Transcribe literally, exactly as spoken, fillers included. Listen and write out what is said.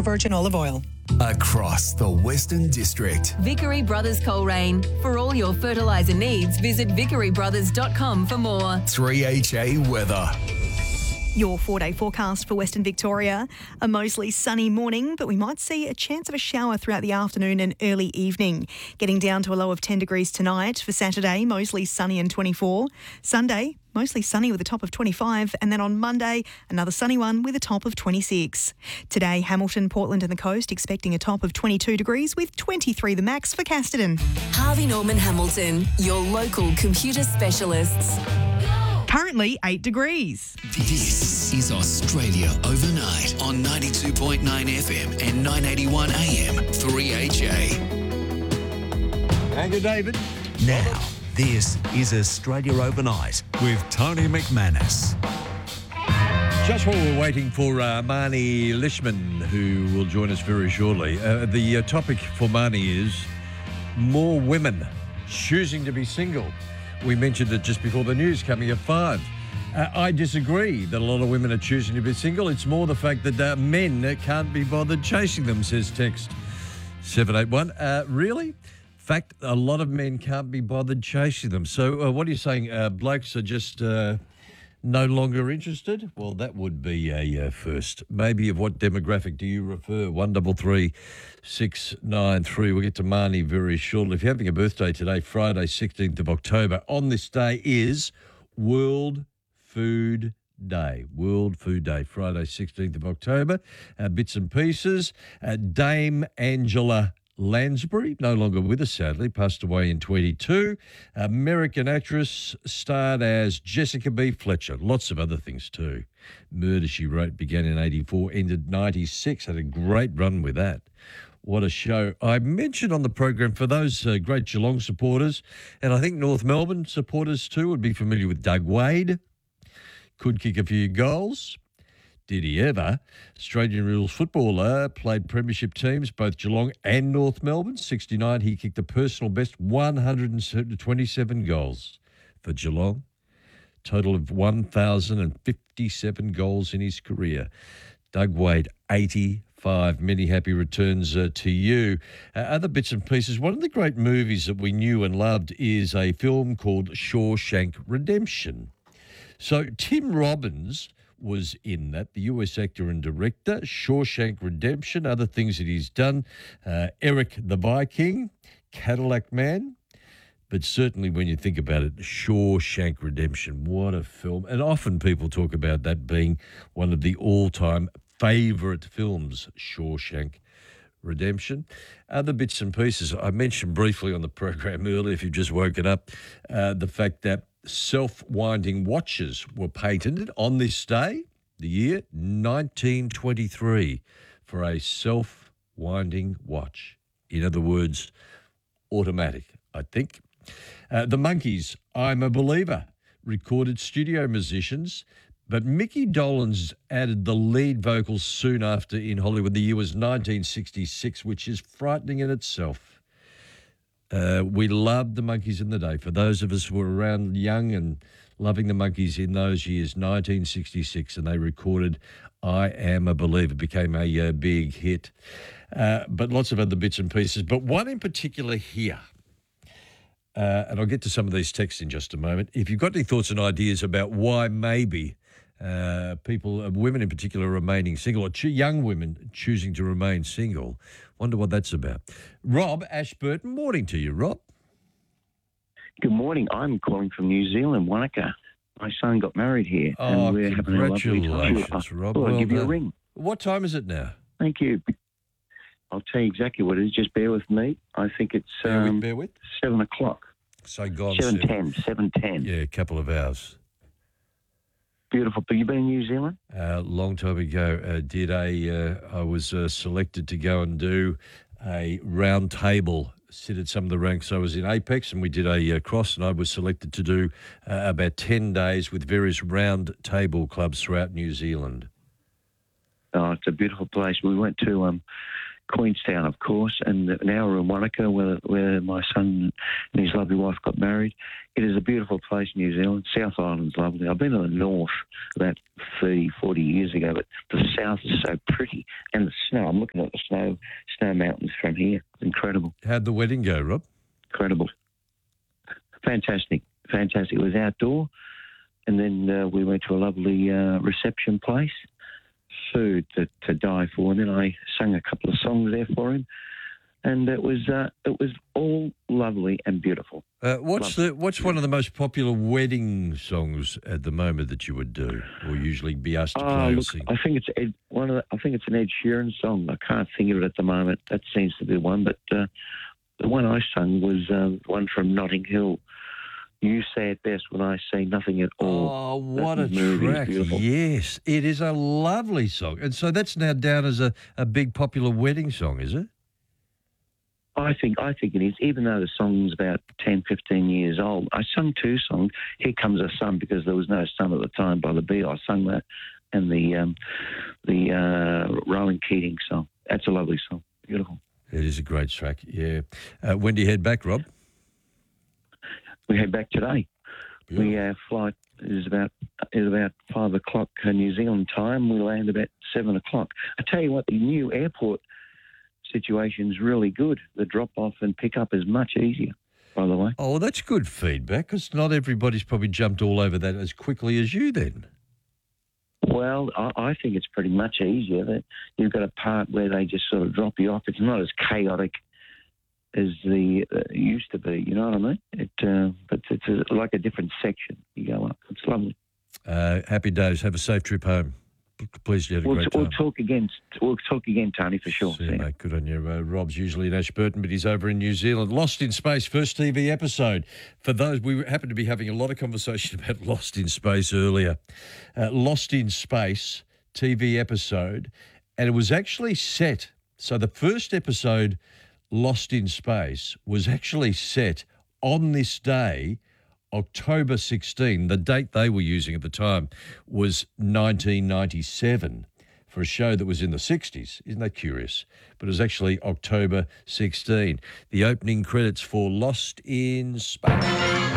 virgin olive oil. Across the Western District. Vickery Brothers Coleraine. For all your fertiliser needs, visit vickery brothers dot com for more. three H A weather. Your four-day forecast for Western Victoria. A mostly sunny morning, but we might see a chance of a shower throughout the afternoon and early evening. Getting down to a low of ten degrees tonight. For Saturday, mostly sunny and twenty-four. Sunday, mostly sunny with a top of twenty-five. And then on Monday, another sunny one with a top of twenty-six. Today, Hamilton, Portland and the coast expecting a top of twenty-two degrees with twenty-three the max for Casterton. Harvey Norman Hamilton, your local computer specialists. Currently eight degrees. This is Australia Overnight on ninety-two point nine F M and nine eighty-one A M three H A. Thank you, David. Now, this is Australia Overnight with Tony McManus. Just while we're waiting for uh, Marnie Lishman, who will join us very shortly, uh, the uh, topic for Marnie is more women choosing to be single. We mentioned it just before the news coming at five. Uh, I disagree that a lot of women are choosing to be single. It's more the fact that uh, men can't be bothered chasing them, says text seven eight one. Uh, really? In fact, a lot of men can't be bothered chasing them. So uh, what are you saying? Uh, blokes are just uh, no longer interested? Well, that would be a uh, first. Maybe of what demographic do you refer? one double three six nine three. We'll get to Marnie very shortly. If you're having a birthday today, Friday, sixteenth of October, on this day is World Food Day. World Food Day, Friday, sixteenth of October. Uh, bits and pieces. Uh, Dame Angela Lansbury, no longer with us, sadly, passed away in twenty-two. American actress, starred as Jessica B. Fletcher. Lots of other things too. Murder, She Wrote began in eighty-four, ended ninety-six. Had a great run with that. What a show. I mentioned on the program for those uh, great Geelong supporters, and I think North Melbourne supporters too would be familiar with Doug Wade. Could kick a few goals. Did he ever? Australian rules footballer, played premiership teams, both Geelong and North Melbourne. sixty-nine, he kicked a personal best one hundred twenty-seven goals for Geelong. Total of one thousand fifty-seven goals in his career. Doug Wade, eighty-five. Many happy returns uh, to you. Uh, other bits and pieces. One of the great movies that we knew and loved is a film called Shawshank Redemption. So Tim Robbins was in that, the U S actor and director. Shawshank Redemption, other things that he's done. Uh, Eric the Viking, Cadillac Man. But certainly when you think about it, Shawshank Redemption, what a film. And often people talk about that being one of the all-time favourite films, Shawshank Redemption. Other bits and pieces. I mentioned briefly on the program earlier, if you've just woken up, uh, the fact that self-winding watches were patented on this day, the year nineteen twenty-three, for a self-winding watch. In other words, automatic, I think. Uh, the Monkees, I'm a Believer, recorded studio musicians, but Mickey Dolenz added the lead vocals soon after in Hollywood. The year was nineteen sixty-six, which is frightening in itself. Uh, we loved the Monkees in the day. For those of us who were around young and loving the Monkees in those years, nineteen sixty-six, and they recorded I Am a Believer, became a uh, big hit. Uh, but lots of other bits and pieces. But one in particular here, uh, and I'll get to some of these texts in just a moment. If you've got any thoughts and ideas about why maybe uh, people, uh, women in particular, are remaining single, or cho- young women choosing to remain single, wonder what that's about. Rob Ashburton, morning to you, Rob. Good morning. I'm calling from New Zealand, Wanaka. My son got married here, Oh, and we're having a lovely time. congratulations, Rob. Well, I'll Well give you a done. ring. What time is it now? Thank you. I'll tell you exactly what it is. Just bear with me. I think it's Bear um, with, bear with. seven o'clock. So gone. Seven Seven. ten. Seven ten. Yeah, a couple of hours. Beautiful. But you been in New Zealand? A uh, long time ago, uh, did a. Uh, I was uh, selected to go and do a round table, sit at some of the ranks. I was in Apex, and we did a uh, cross, and I was selected to do uh, about ten days with various round table clubs throughout New Zealand. Oh, it's a beautiful place. We went to um, Queenstown, of course, and now we're in Wanaka, where, where my son and his lovely wife got married. It is a beautiful place, New Zealand. South Island's lovely. I've been to the north about thirty, forty years ago, but the south is so pretty. And the snow, I'm looking at the snow, snow mountains from here. It's incredible. How'd the wedding go, Rob? Incredible. Fantastic, fantastic. It was outdoor, and then uh, we went to a lovely uh, reception place. Food to, to die for, and then I sang a couple of songs there for him, and it was uh, it was all lovely and beautiful. Uh, what's lovely. the what's one of the most popular wedding songs at the moment that you would do, or usually be asked to Oh, play or look, sing? I think it's Ed, one of the, I think it's an Ed Sheeran song. I can't think of it at the moment. That seems to be one, but uh, the one I sung was uh, one from Notting Hill. You say it best when I say nothing at all. Oh, what That a movie is track. beautiful. Yes, it is a lovely song. And so that's now down as a, a big popular wedding song, is it? I think I think it is, even though the song's about ten, fifteen years old. I sung two songs. Here Comes a Sun, because there was no sun at the time by the Bee. I sung that, and the um, the uh, Rowan Keating song. That's a lovely song. Beautiful. It is a great track, yeah. Uh, when do you head back, Rob? We head back today. Beautiful. We our flight is about is about five o'clock uh, New Zealand time. We land about seven o'clock. I tell you what, the new airport situation is really good. The drop off and pick up is much easier. By the way. Oh, well, that's good feedback, because not everybody's probably jumped all over that as quickly as you then. Well, I, I think it's pretty much easier. That you've got a part where they just sort of drop you off. It's not as chaotic as the uh, used to be. You know what I mean? It, uh, but it's a, like a different section. You go up. It's lovely. Uh, happy days. Have a safe trip home. Pleased you had a We'll, great we'll time. talk again. We'll talk again, Tony, for sure. See you, See you. mate. Good on you. Uh, Rob's usually in Ashburton, but he's over in New Zealand. Lost in Space, first T V episode. For those, we happened to be having a lot of conversation about Lost in Space earlier. Uh, Lost in Space, T V episode, and it was actually set. So the first episode, Lost in Space, was actually set on this day, October sixteenth. The date they were using at the time was nineteen ninety-seven for a show that was in the sixties. Isn't that curious? But it was actually October sixteenth. The opening credits for Lost in Space.